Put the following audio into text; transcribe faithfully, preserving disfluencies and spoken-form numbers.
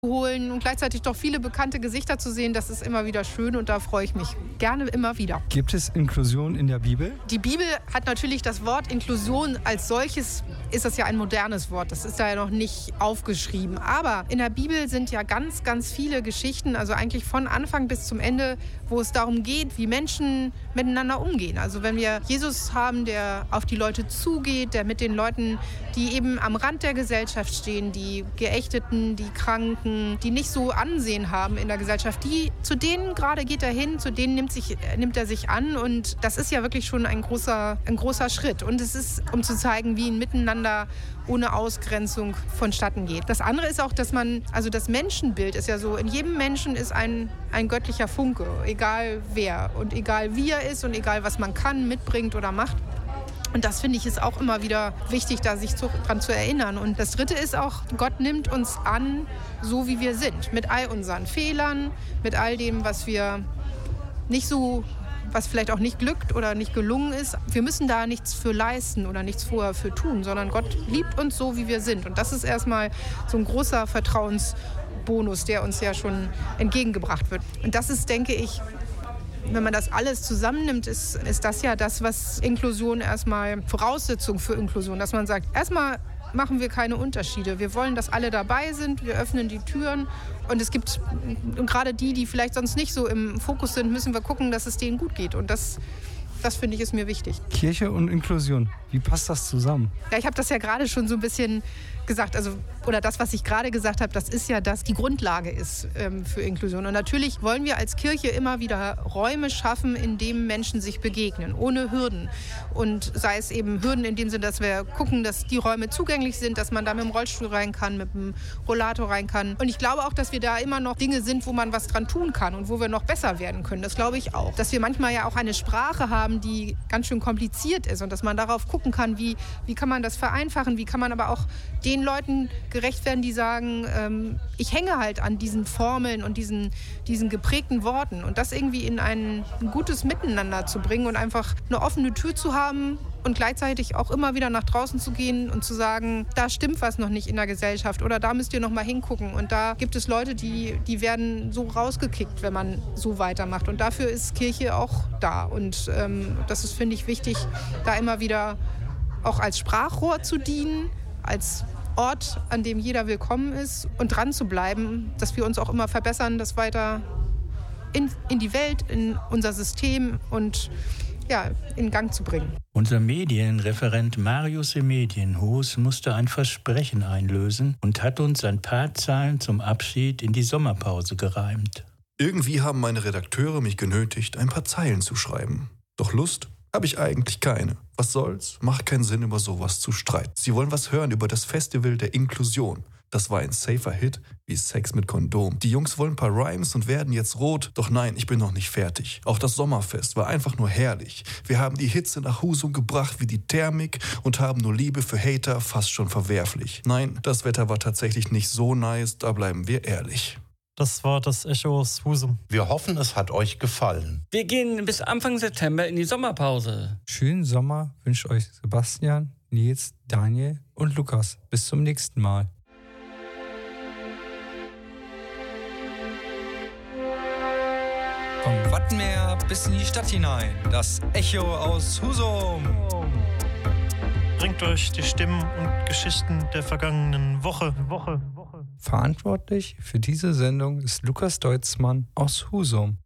holen und gleichzeitig doch viele bekannte Gesichter zu sehen, das ist immer wieder schön und da freue ich mich gerne immer wieder. Gibt es Inklusion in der Bibel? Die Bibel hat natürlich das Wort Inklusion als solches, ist das ja ein modernes Wort, das ist da ja noch nicht aufgeschrieben. Aber in der Bibel sind ja ganz, ganz viele Geschichten, also eigentlich von Anfang bis zum Ende, wo es darum geht, wie Menschen miteinander umgehen. Also wenn wir Jesus haben, der auf die Leute zugeht, der mit den Leuten, die eben am Rand der Gesellschaft stehen, die Geächteten, die Kranken, die nicht so Ansehen haben in der Gesellschaft, die, zu denen gerade geht er hin, zu denen nimmt, sich, nimmt er sich an und das ist ja wirklich schon ein großer, ein großer Schritt und es ist, um zu zeigen, wie ein Miteinander ohne Ausgrenzung vonstatten geht. Das andere ist auch, dass man, also das Menschenbild ist ja so, in jedem Menschen ist ein, ein göttlicher Funke, egal wer und egal wie er ist und egal was man kann, mitbringt oder macht. Und das finde ich ist auch immer wieder wichtig, da sich daran zu erinnern. Und das Dritte ist auch, Gott nimmt uns an, so wie wir sind. Mit all unseren Fehlern, mit all dem, was wir nicht so, was vielleicht auch nicht glückt oder nicht gelungen ist. Wir müssen da nichts für leisten oder nichts vorher für tun, sondern Gott liebt uns so, wie wir sind. Und das ist erstmal so ein großer Vertrauensbonus, der uns ja schon entgegengebracht wird. Und das ist, denke ich, wenn man das alles zusammennimmt, ist, ist das ja das, was Inklusion erstmal Voraussetzung für Inklusion, dass man sagt, erstmal machen wir keine Unterschiede. Wir wollen, dass alle dabei sind, wir öffnen die Türen und es gibt, und gerade die, die vielleicht sonst nicht so im Fokus sind, müssen wir gucken, dass es denen gut geht und das Das finde ich ist mir wichtig. Kirche und Inklusion, wie passt das zusammen? Ja, ich habe das ja gerade schon so ein bisschen gesagt, also oder das, was ich gerade gesagt habe, das ist ja, dass die Grundlage ist ähm, für Inklusion. Und natürlich wollen wir als Kirche immer wieder Räume schaffen, in denen Menschen sich begegnen, ohne Hürden. Und sei es eben Hürden in dem Sinne, dass wir gucken, dass die Räume zugänglich sind, dass man da mit dem Rollstuhl rein kann, mit dem Rollator rein kann. Und ich glaube auch, dass wir da immer noch Dinge sind, wo man was dran tun kann und wo wir noch besser werden können. Das glaube ich auch. Dass wir manchmal ja auch eine Sprache haben, die ganz schön kompliziert ist und dass man darauf gucken kann, wie, wie kann man das vereinfachen, wie kann man aber auch den Leuten gerecht werden, die sagen, ähm, ich hänge halt an diesen Formeln und diesen, diesen geprägten Worten und das irgendwie in ein, ein gutes Miteinander zu bringen und einfach eine offene Tür zu haben und gleichzeitig auch immer wieder nach draußen zu gehen und zu sagen, da stimmt was noch nicht in der Gesellschaft oder da müsst ihr noch mal hingucken und da gibt es Leute, die, die werden so rausgekickt, wenn man so weitermacht und dafür ist Kirche auch da und ähm, das ist, finde ich, wichtig, da immer wieder auch als Sprachrohr zu dienen, als Ort, an dem jeder willkommen ist und dran zu bleiben, dass wir uns auch immer verbessern, das weiter in, in die Welt, in unser System und ja, in Gang zu bringen. Unser Medienreferent Marius Medienhus musste ein Versprechen einlösen und hat uns ein paar Zeilen zum Abschied in die Sommerpause gereimt. Irgendwie haben meine Redakteure mich genötigt, ein paar Zeilen zu schreiben. Doch Lust habe ich eigentlich keine. Was soll's? Macht keinen Sinn, über sowas zu streiten. Sie wollen was hören über das Festival der Inklusion. Das war ein safer Hit wie Sex mit Kondom. Die Jungs wollen ein paar Rhymes und werden jetzt rot. Doch nein, ich bin noch nicht fertig. Auch das Sommerfest war einfach nur herrlich. Wir haben die Hitze nach Husum gebracht wie die Thermik und haben nur Liebe für Hater fast schon verwerflich. Nein, das Wetter war tatsächlich nicht so nice, da bleiben wir ehrlich. Das war das Echo aus Husum. Wir hoffen, es hat euch gefallen. Wir gehen bis Anfang September in die Sommerpause. Schönen Sommer wünscht euch Sebastian, Nils, Daniel und Lukas. Bis zum nächsten Mal. Vom Wattenmeer bis in die Stadt hinein, das Echo aus Husum. Bringt euch die Stimmen und Geschichten der vergangenen Woche. Woche, Woche. Verantwortlich für diese Sendung ist Lukas Deutzmann aus Husum.